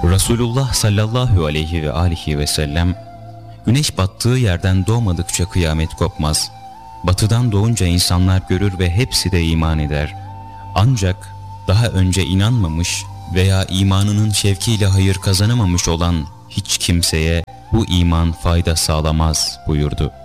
Resulullah sallallahu aleyhi ve alihi ve sellem, güneş battığı yerden doğmadıkça kıyamet kopmaz. Batıdan doğunca insanlar görür ve hepsi de iman eder. Ancak daha önce inanmamış veya imanının şevkiyle hayır kazanamamış olan hiç kimseye bu iman fayda sağlamaz buyurdu.